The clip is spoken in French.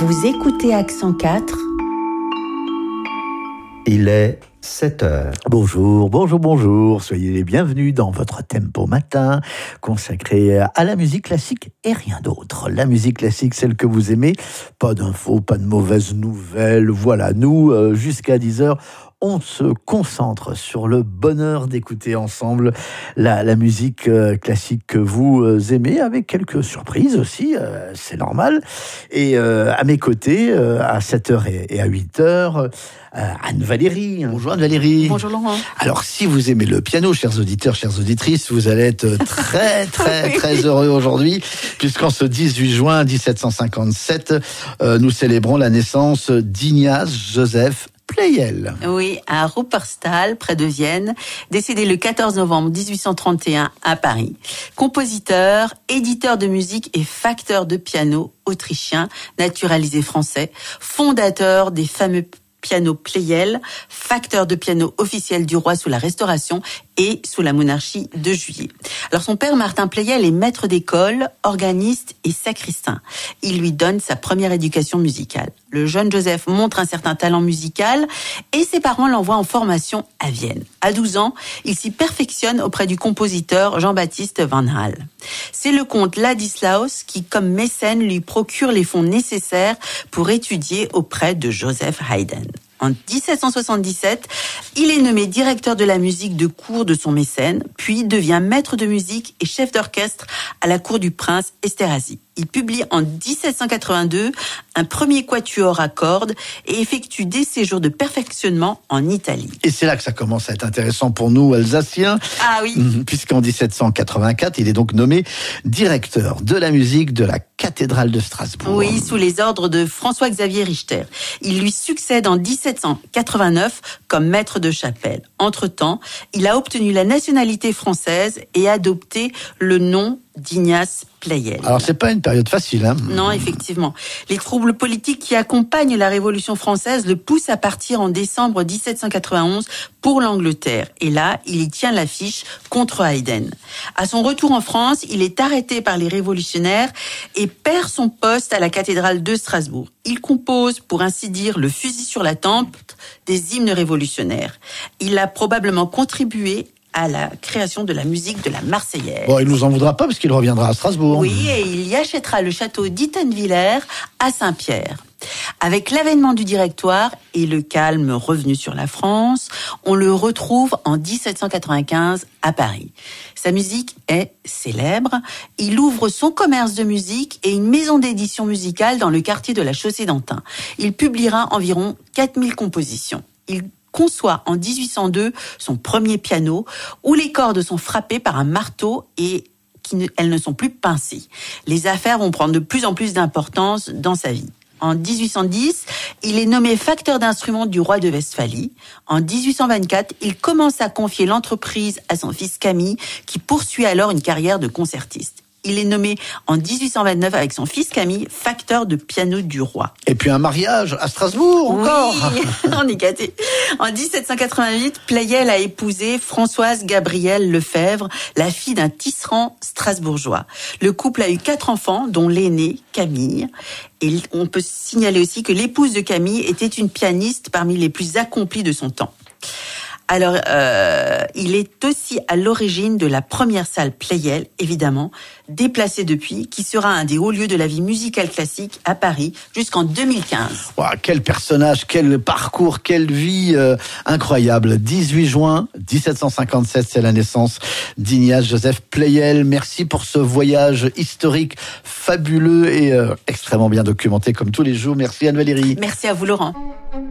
Vous écoutez Accent 4. Il est 7h. Bonjour. Soyez les bienvenus dans votre Tempo Matin, consacré à la musique classique et rien d'autre. La musique classique, celle que vous aimez. Pas d'infos, pas de mauvaises nouvelles. Voilà, nous, jusqu'à 10h, on se concentre sur le bonheur d'écouter ensemble la musique classique que vous aimez, avec quelques surprises aussi, c'est normal. Et à mes côtés, à 7h et à 8h, Anne-Valérie. Bonjour Anne-Valérie. Bonjour Laurent. Alors si vous aimez le piano, chers auditeurs, chères auditrices, vous allez être très heureux aujourd'hui, puisqu'en ce 18 juin 1757, nous célébrons la naissance d'Ignaz Joseph Pleyel. Oui, à Ruppertal, près de Vienne, décédé le 14 novembre 1831 à Paris. Compositeur, éditeur de musique et facteur de piano autrichien, naturalisé français, fondateur des fameux piano Pleyel, facteur de piano officiel du roi sous la Restauration et sous la monarchie de Juillet. Alors son père Martin Pleyel est maître d'école, organiste et sacristain. Il lui donne sa première éducation musicale. Le jeune Joseph montre un certain talent musical et ses parents l'envoient en formation à Vienne. À 12 ans, il s'y perfectionne auprès du compositeur Jean-Baptiste Van Hal. C'est le comte Ladislaus qui, comme mécène, lui procure les fonds nécessaires pour étudier auprès de Joseph Haydn. En 1777, il est nommé directeur de la musique de cour de son mécène, puis devient maître de musique et chef d'orchestre à la cour du prince Esterhazy. Il publie en 1782 un premier quatuor à cordes et effectue des séjours de perfectionnement en Italie. Et c'est là que ça commence à être intéressant pour nous, Alsaciens. Ah oui. Puisqu'en 1784, il est donc nommé directeur de la musique de la cathédrale de Strasbourg. Oui, sous les ordres de François-Xavier Richter. Il lui succède en 1789 comme maître de chapelle. Entre-temps, il a obtenu la nationalité française et adopté le nom d'Ignaz Pleyel. Alors c'est pas une période facile, hein. Non, effectivement. Les troubles politiques qui accompagnent la Révolution française le poussent à partir en décembre 1791 pour l'Angleterre. Et là, il y tient l'affiche contre Haydn. À son retour en France, il est arrêté par les révolutionnaires et perd son poste à la cathédrale de Strasbourg. Il compose, pour ainsi dire, le fusil sur la tempe des hymnes révolutionnaires. Il a probablement contribué à la création de la musique de la Marseillaise. Bon, il nous en voudra pas parce qu'il reviendra à Strasbourg. Oui, et il y achètera le château d'Ittenwiller à Saint-Pierre. Avec l'avènement du Directoire et le calme revenu sur la France, on le retrouve en 1795 à Paris. Sa musique est célèbre. Il ouvre son commerce de musique et une maison d'édition musicale dans le quartier de la Chaussée-d'Antin. Il publiera environ 4000 compositions. Il conçoit en 1802 son premier piano, où les cordes sont frappées par un marteau et elles ne sont plus pincées. Les affaires vont prendre de plus en plus d'importance dans sa vie. En 1810, il est nommé facteur d'instruments du roi de Westphalie. En 1824, il commence à confier l'entreprise à son fils Camille, qui poursuit alors une carrière de concertiste. Il est nommé en 1829 avec son fils Camille facteur de piano du roi. Et puis un mariage à Strasbourg encore. Oui, on est gâtés. En 1788, Pleyel a épousé Françoise Gabrielle Lefebvre, la fille d'un tisserand strasbourgeois. Le couple a eu 4 enfants, dont l'aîné, Camille. Et on peut signaler aussi que l'épouse de Camille était une pianiste parmi les plus accomplies de son temps. Alors, il est aussi à l'origine de la première salle Pleyel, évidemment, déplacée depuis, qui sera un des hauts lieux de la vie musicale classique à Paris jusqu'en 2015. Wow, quel personnage, quel parcours, quelle vie incroyable. 18 juin 1757, c'est la naissance d'Ignaz Joseph Pleyel. Merci pour ce voyage historique fabuleux et extrêmement bien documenté comme tous les jours. Merci Anne-Valérie. Merci à vous Laurent.